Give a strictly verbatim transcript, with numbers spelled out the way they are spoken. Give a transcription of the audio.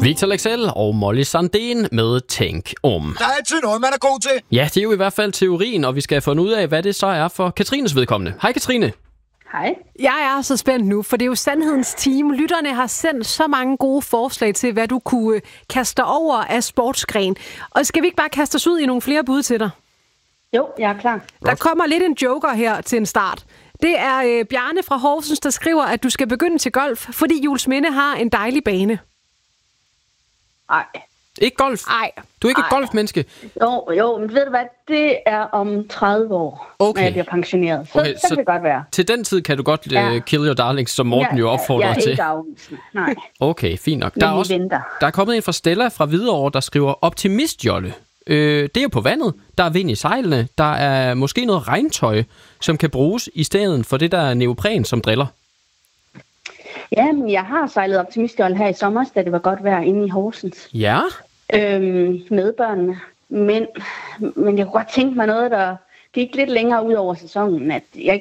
Victor Leksell og Molly Sandén med Tænk om. Der er altid noget, man er god til. Ja, det er jo i hvert fald teorien, og vi skal have fundet ud af, hvad det så er for Katrines vedkommende. Hej Katrine. Hej. Jeg er så spændt nu, for det er jo Sandhedens Team. Lytterne har sendt så mange gode forslag til, hvad du kunne kaste over af sportsgren. Og skal vi ikke bare kaste os ud i nogle flere bud til dig? Jo, jeg er klar. Der kommer lidt en joker her til en start. Det er øh, Bjarne fra Horsens, der skriver, at du skal begynde til golf, fordi Juelsminde har en dejlig bane. Nej. Ikke golf? Nej. Du er ikke Ej. et golfmenneske? Jo, jo, men ved du hvad? Det er om tredive år, Okay. når jeg bliver pensioneret. Så, Okay, så så- kan det godt være. Til den tid kan du godt Ja. uh, kill your darlings, som Morten jeg, jo opfordrer jeg er til. ikke afvisende. Nej, Okay, fint nok. men Der er, vi også, venter. der er kommet en fra Stella fra Hvidovre, der skriver optimistjolle. Øh, det er jo på vandet. Der er vind i sejlene. Der er måske noget regntøj, som kan bruges i stedet for det der neopren, som driller. Ja, men jeg har sejlet optimistjold her i sommer, da det var godt vejr inde i Horsens. Ja. Øhm, med børnene. Men, men jeg kunne godt tænke mig noget, der gik lidt længere ud over sæsonen. At jeg